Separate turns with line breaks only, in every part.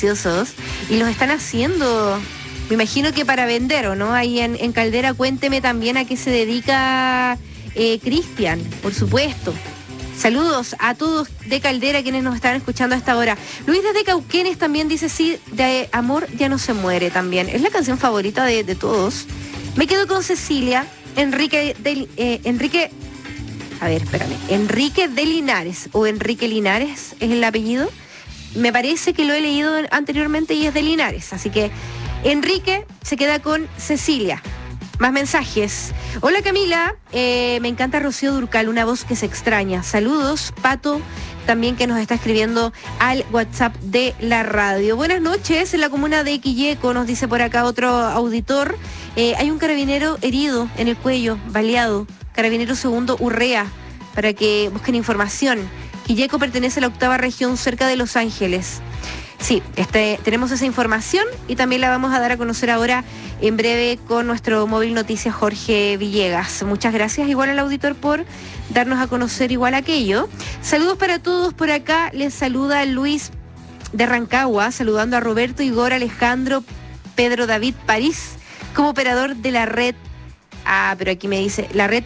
deliciosos y los están haciendo, me imagino que para vender, ¿o no? Ahí en Caldera, cuénteme también a qué se dedica Cristian, por supuesto. Saludos a todos de Caldera quienes nos están escuchando a esta hora. Luis desde Cauquenes también dice, sí, de amor ya no se muere también. Es la canción favorita de todos. Me quedo con Cecilia, Enrique de Linares, o Enrique Linares es el apellido. Me parece que lo he leído anteriormente y es de Linares. Así que Enrique se queda con Cecilia. Más mensajes. Hola Camila, me encanta Rocío Durcal, una voz que se extraña. Saludos, Pato, también que nos está escribiendo al WhatsApp de la radio. Buenas noches, en la comuna de Quilleco, nos dice por acá otro auditor. Hay un carabinero herido en el cuello, baleado. Carabinero segundo Urrea, para que busquen información. Quilleco pertenece a la 8ª región cerca de Los Ángeles. Sí, tenemos esa información y también la vamos a dar a conocer ahora en breve con nuestro móvil noticias Jorge Villegas. Muchas gracias igual al auditor por darnos a conocer igual aquello. Saludos para todos por acá. Les saluda Luis de Rancagua, saludando a Roberto, Igor, Alejandro, Pedro, David, París, como operador de la red. Pero aquí me dice, la red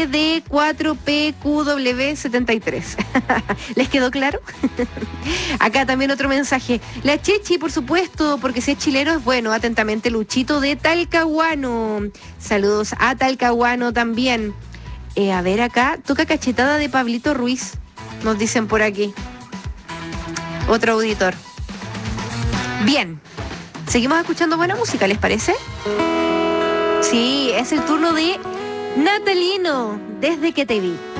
CD4PQW73. ¿Les quedó claro? Acá también otro mensaje. La Chechi, por supuesto, porque si es chileno es bueno. Atentamente, Luchito de Talcahuano. Saludos a Talcahuano también. A ver acá, toca cachetada de Pablito Ruiz, nos dicen por aquí. Otro auditor. Bien, seguimos escuchando buena música, ¿les parece? Sí, es el turno de Natalino, Desde que te vi.